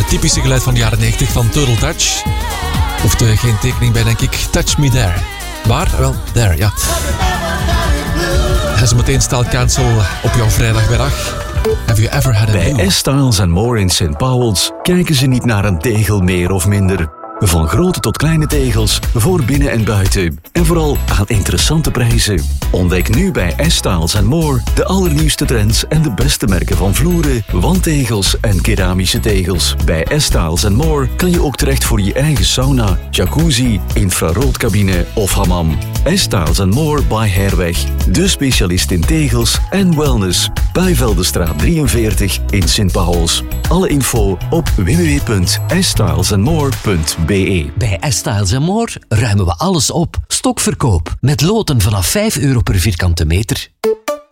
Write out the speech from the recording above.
typische geluid van de jaren 90 van Turtle Touch. Hoeft geen tekening bij, denk ik. Touch Me There. Waar? Wel, there, ja. En zo meteen staat cancel op jouw vrijdagmiddag. Have you ever had a Bij S-Styles & More in St. Paul's kijken ze niet naar een tegel meer of minder. Van grote tot kleine tegels, voor binnen en buiten. En vooral aan interessante prijzen. Ontdek nu bij S-Styles & More de allernieuwste trends en de beste merken van vloeren, wandtegels en keramische tegels. Bij S-Styles & More kan je ook terecht voor je eigen sauna, jacuzzi, infraroodcabine of hammam. S-Styles & More by Herweg. De specialist in tegels en wellness. Bijveldenstraat 43 in St. Pauls. Alle info op www.stylesandmore.be. Bij S-Styles & More ruimen we alles op. Stokverkoop. Met loten vanaf €5 per vierkante meter.